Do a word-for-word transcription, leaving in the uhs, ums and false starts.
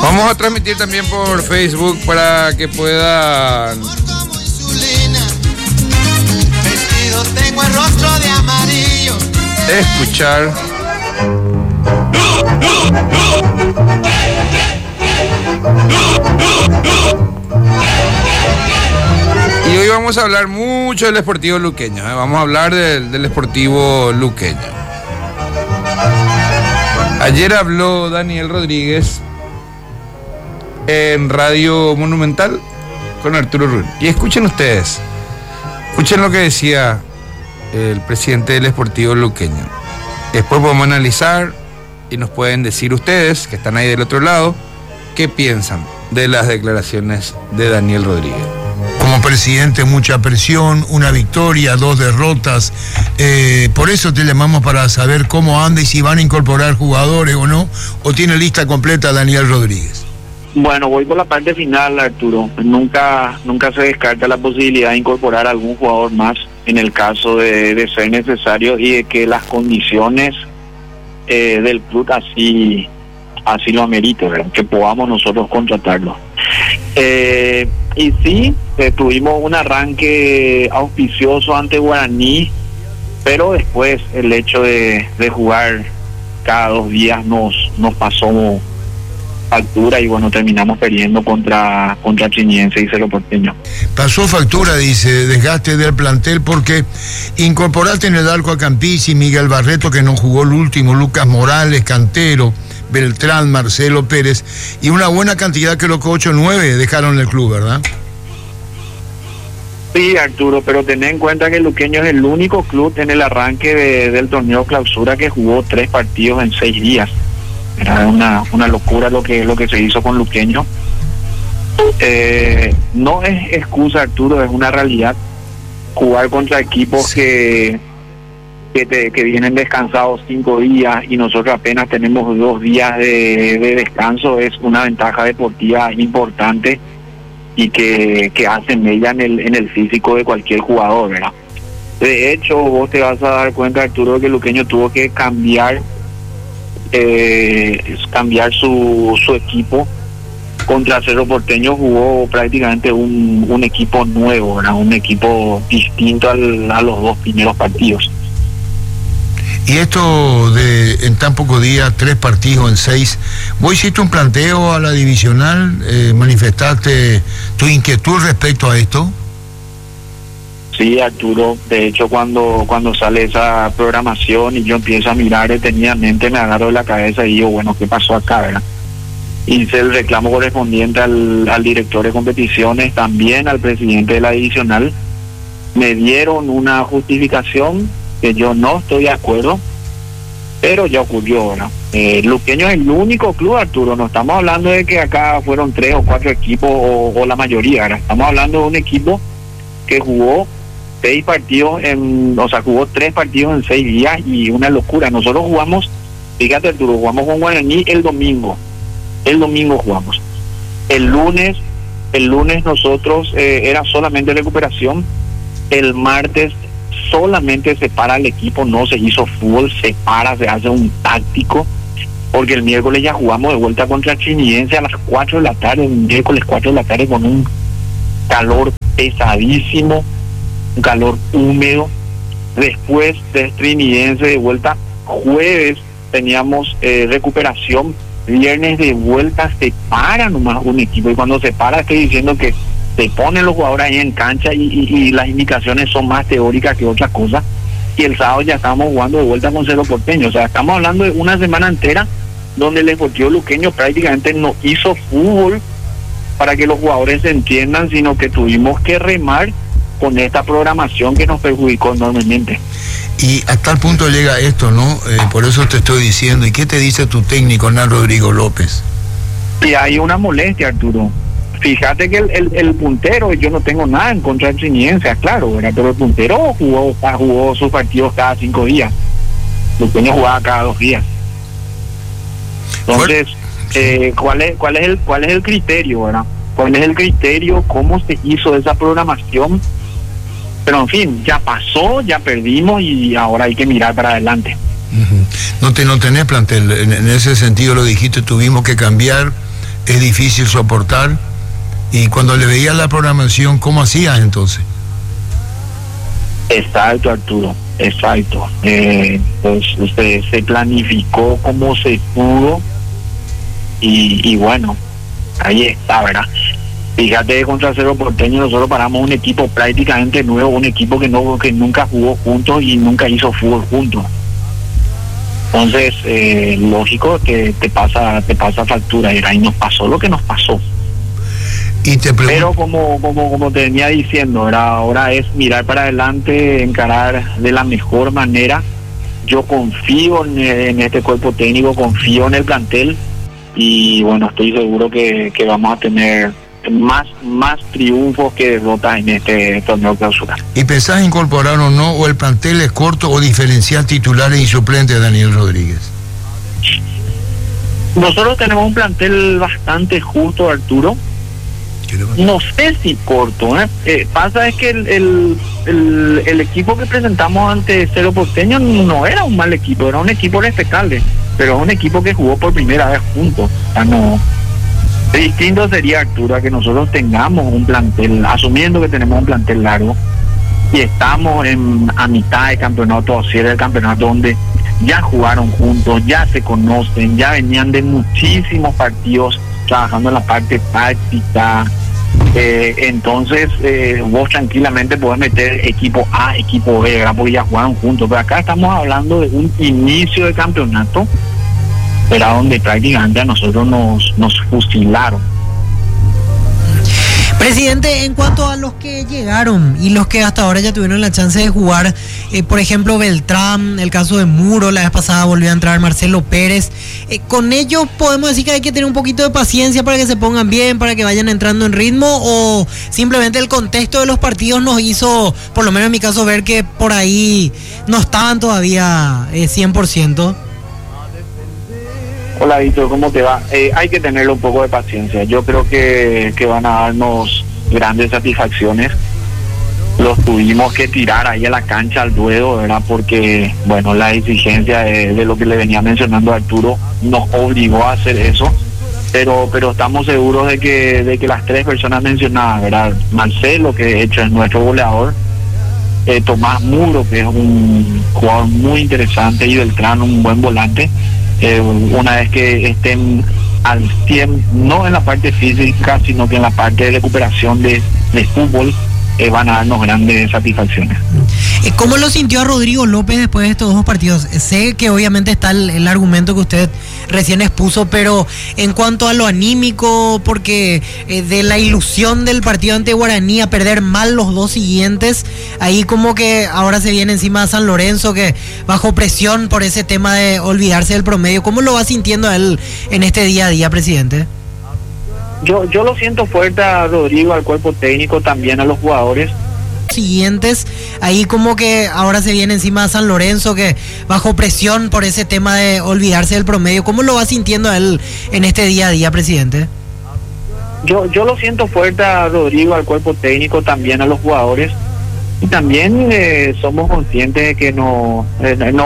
Vamos a transmitir también por Facebook para que puedan tengo el rostro de amarillo. Escuchar. Y hoy vamos a hablar mucho del Sportivo Luqueño, ¿eh? Vamos a hablar del, del Sportivo Luqueño. Ayer habló Daniel Rodríguez en Radio Monumental con Arturo Rull. Y escuchen ustedes, escuchen lo que decía el presidente del Sportivo Luqueño. Después podemos analizar y nos pueden decir ustedes, que están ahí del otro lado, qué piensan de las declaraciones de Daniel Rodríguez. Como presidente, mucha presión, una victoria, dos derrotas. Eh, por eso te llamamos para saber cómo anda y si van a incorporar jugadores o no, o tiene lista completa Daniel Rodríguez. Bueno, voy por la parte final, Arturo. Nunca, nunca se descarta la posibilidad de incorporar algún jugador más en el caso de, de ser necesario y de que las condiciones eh, del club así, así lo ameriten, ¿verdad? Que podamos nosotros contratarlo. Eh, y sí, eh, tuvimos un arranque auspicioso ante Guaraní, pero después el hecho de, de jugar cada dos días nos, nos pasó factura y bueno, terminamos perdiendo contra contra Chiniense y Cerro Porteño. Pasó factura, dice, desgaste del plantel porque incorporaste en el arco a Campisi, Miguel Barreto, que no jugó el último, Lucas Morales, Cantero, Beltrán, Marcelo Pérez, y una buena cantidad, creo que ocho o nueve dejaron el club, ¿verdad? Sí, Arturo, pero ten en cuenta que el Luqueño es el único club en el arranque de, del torneo clausura que jugó tres partidos en seis días. Era una, una locura lo que lo que se hizo con Luqueño. Eh, no es excusa, Arturo, es una realidad. Jugar contra equipos que que, te, que vienen descansados cinco días y nosotros apenas tenemos dos días de, de descanso es una ventaja deportiva importante y que, que hace mella en el, en el físico de cualquier jugador, ¿verdad? De hecho, vos te vas a dar cuenta, Arturo, que el Luqueño tuvo que cambiar Eh, cambiar su, su equipo. Contra Cerro Porteño jugó prácticamente un, un equipo nuevo, ¿verdad? Un equipo distinto al, a los dos primeros partidos. Y esto de en tan pocos días, tres partidos en seis, ¿vos hiciste un planteo a la divisional? Eh, ¿Manifestaste tu inquietud respecto a esto? Sí, Arturo, de hecho cuando cuando sale esa programación y yo empiezo a mirar detenidamente, me agarro de la cabeza y digo, bueno, ¿qué pasó acá, verdad? Hice el reclamo correspondiente al, al director de competiciones, también al presidente de la divisional. Me dieron una justificación que yo no estoy de acuerdo, pero ya ocurrió, ¿verdad? Eh, Luqueño es el único club, Arturo, no estamos hablando de que acá fueron tres o cuatro equipos o, o la mayoría, ¿verdad? Estamos hablando de un equipo que jugó seis partidos en, o sea, jugó tres partidos en seis días y una locura. Nosotros jugamos, fíjate, Arturo, jugamos con Guaraní el domingo, el domingo jugamos. El lunes, el lunes nosotros eh, era solamente recuperación. El martes solamente se para el equipo, no se hizo fútbol, se para, se hace un táctico, porque el miércoles ya jugamos de vuelta contra Chiniense a las cuatro de la tarde, un miércoles cuatro de la tarde con un calor pesadísimo, un calor húmedo. Después de Trinidense de vuelta, jueves teníamos eh, recuperación, viernes de vuelta se para nomás un equipo, y cuando se para estoy diciendo que se ponen los jugadores ahí en cancha y, y, y las indicaciones son más teóricas que otra cosa, y el sábado ya estamos jugando de vuelta con Cerro Porteño. O sea, estamos hablando de una semana entera donde el Sportivo Luqueño prácticamente no hizo fútbol para que los jugadores se entiendan, sino que tuvimos que remar con esta programación que nos perjudicó enormemente. Y hasta el punto llega esto, ¿no? Eh, por eso te estoy diciendo. ¿Y qué te dice tu técnico, Hernán Rodrigo López? Y hay una molestia, Arturo. Fíjate que el, el, el puntero, yo no tengo nada en contra de Chiniense, claro, ¿verdad? Pero el puntero jugó, jugó sus partidos cada cinco días. Luqueño jugaba cada dos días. Entonces, eh, ¿cuál es, cuál es el, cuál es el criterio, verdad? ¿Cuál es el criterio? ¿Cómo se hizo esa programación? Pero en fin, ya pasó, ya perdimos y ahora hay que mirar para adelante. Uh-huh. No te no tenés plantel, en, en ese sentido lo dijiste, tuvimos que cambiar es difícil soportar. Y cuando le veías la programación, ¿cómo hacías entonces? Exacto, Arturo, exacto. Eh, pues se, se planificó como se pudo y, y bueno, ahí está, ¿verdad? Fíjate que contra Cerro Porteño nosotros paramos un equipo prácticamente nuevo, un equipo que no que nunca jugó juntos y nunca hizo fútbol juntos. Entonces, eh, lógico que te pasa te pasa factura, y nos pasó lo que nos pasó. Y te pregunto, pero como como como te venía diciendo, ¿verdad? Ahora es mirar para adelante, encarar de la mejor manera. Yo confío en, en este cuerpo técnico, confío en el plantel y bueno, estoy seguro que, que vamos a tener más más triunfos que derrotas en este torneo clausura. ¿y pensás incorporar o no, o el plantel es corto, o diferenciar titulares y suplentes de Daniel Rodríguez? Nosotros tenemos un plantel bastante justo, Arturo. No sé si corto, ¿eh? Eh, pasa es que el, el, el, el equipo que presentamos ante Cerro Porteño no era un mal equipo, era un equipo respetable, pero es un equipo que jugó por primera vez juntos. O sea, no. Distinto sería, Arturo, a que nosotros tengamos un plantel, asumiendo que tenemos un plantel largo, y estamos en, a mitad de campeonato, o cierre del campeonato, donde ya jugaron juntos, ya se conocen, ya venían de muchísimos partidos trabajando en la parte táctica. Eh, entonces eh, vos tranquilamente podés meter equipo A, equipo B, ¿verdad? Porque ya jugaron juntos, pero acá estamos hablando de un inicio de campeonato, era donde prácticamente a nosotros nos, nos fusilaron. Presidente, en cuanto a los que llegaron y los que hasta ahora ya tuvieron la chance de jugar, eh, por ejemplo Beltrán, el caso de Muro, la vez pasada volvió a entrar Marcelo Pérez, eh, con ellos podemos decir que hay que tener un poquito de paciencia para que se pongan bien, para que vayan entrando en ritmo, o simplemente el contexto de los partidos nos hizo, por lo menos en mi caso, ver que por ahí no estaban todavía eh, cien por ciento. Hola, Víctor, ¿cómo te va? Eh, hay que tenerle un poco de paciencia. Yo creo que, que van a darnos grandes satisfacciones. Los tuvimos que tirar ahí a la cancha al ruedo, ¿verdad? Porque, bueno, la exigencia de, de lo que le venía mencionando Arturo nos obligó a hacer eso. Pero pero estamos seguros de que de que las tres personas mencionadas, ¿verdad? Marcelo, que de hecho es nuestro goleador, eh, Tomás Muro, que es un jugador muy interesante, y Beltrán, un buen volante. Eh, una vez que estén al cien, no en la parte física, sino que en la parte de recuperación de, de fútbol, eh, van a darnos grandes satisfacciones. ¿Cómo lo sintió a Rodrigo López después de estos dos partidos? Sé que obviamente está el, el argumento que usted recién expuso, pero en cuanto a lo anímico, porque eh, de la ilusión del partido ante Guaraní a perder mal los dos siguientes, ahí como que ahora se viene encima San Lorenzo, que bajo presión por ese tema de olvidarse del promedio. ¿Cómo lo va sintiendo a él en este día a día, presidente? Yo, yo lo siento fuerte a Rodrigo, al cuerpo técnico, también a los jugadores. Siguientes, ahí como que ahora se viene encima San Lorenzo, que bajo presión por ese tema de olvidarse del promedio. ¿Cómo lo va sintiendo a él en este día a día, presidente? Yo, yo lo siento fuerte a Rodrigo, al cuerpo técnico, también a los jugadores. Y también eh, somos conscientes de que no, eh, no